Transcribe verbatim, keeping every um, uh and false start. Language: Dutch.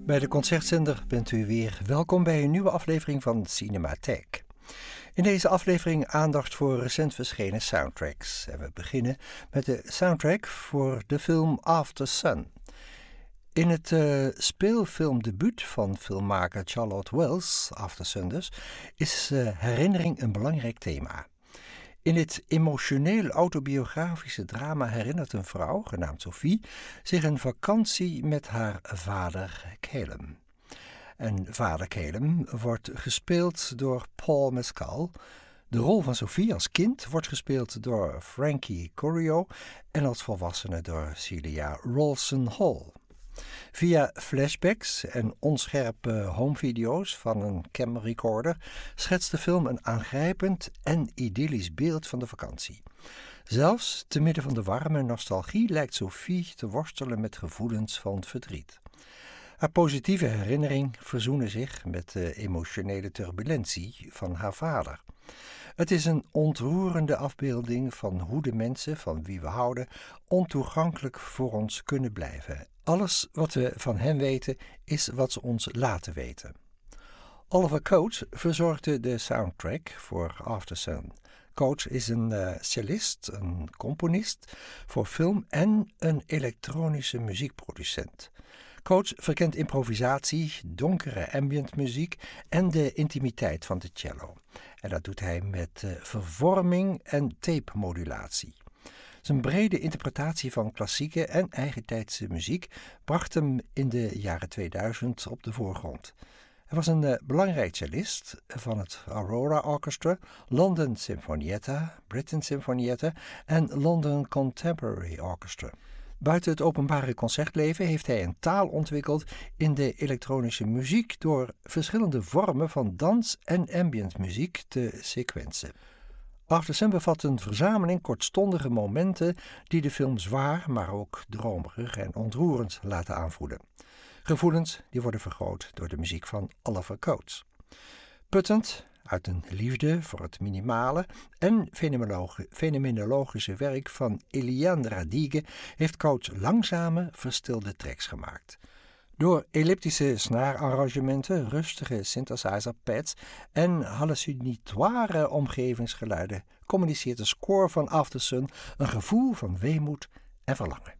Bij de Concertzender bent u weer welkom bij een nieuwe aflevering van Cinematheek. In deze aflevering aandacht voor recent verschenen soundtracks. En we beginnen met de soundtrack voor de film After Sun. In het uh, speelfilmdebuut van filmmaker Charlotte Wells, After Sun dus, is uh, herinnering een belangrijk thema. In dit emotioneel autobiografische drama herinnert een vrouw, genaamd Sophie, zich een vakantie met haar vader Caleb. En vader Caleb wordt gespeeld door Paul Mescal. De rol van Sophie als kind wordt gespeeld door Frankie Corio en als volwassene door Celia Rolson Hall. Via flashbacks en onscherpe homevideo's van een camrecorder schetst de film een aangrijpend en idyllisch beeld van de vakantie. Zelfs te midden van de warme nostalgie lijkt Sophie te worstelen met gevoelens van verdriet. Haar positieve herinnering verzoenen zich met de emotionele turbulentie van haar vader. Het is een ontroerende afbeelding van hoe de mensen van wie we houden ontoegankelijk voor ons kunnen blijven. Alles wat we van hen weten is wat ze ons laten weten. Oliver Coates verzorgde de soundtrack voor After Sun. Coates is een uh, cellist, een componist voor film en een elektronische muziekproducent. Coates verkent improvisatie, donkere ambientmuziek en de intimiteit van de cello. En dat doet hij met uh, vervorming en tape-modulatie. Zijn brede interpretatie van klassieke en eigentijdse muziek bracht hem in de jaren tweeduizend op de voorgrond. Hij was een uh, belangrijk cellist van het Aurora Orchestra, London Sinfonietta, Britten Sinfonietta en London Contemporary Orchestra. Buiten het openbare concertleven heeft hij een taal ontwikkeld in de elektronische muziek door verschillende vormen van dans- en ambientmuziek te sequenzen. After Sun bevat een verzameling kortstondige momenten die de film zwaar, maar ook dromerig en ontroerend laten aanvoelen. Gevoelens die worden vergroot door de muziek van Oliver Coates. Puttend uit een liefde voor het minimale en fenomenologische werk van Eliane Radigue heeft Coates langzame, verstilde tracks gemaakt. Door elliptische snaararrangementen, rustige synthesizer-pads en hallucinatoire omgevingsgeluiden communiceert de score van After Sun een gevoel van weemoed en verlangen.